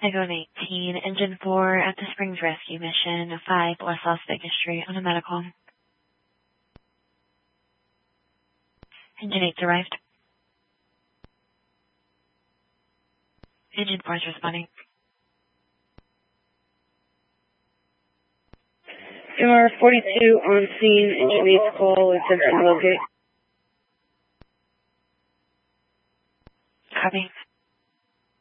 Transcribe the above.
Echo 18, Engine 4 at the Springs Rescue Mission, 5 West Las Vegas Street on a medical. Engine 8's arrived. Engine 4 is responding. MR 42 on scene, Engine 8's call, attempt to locate. Copy.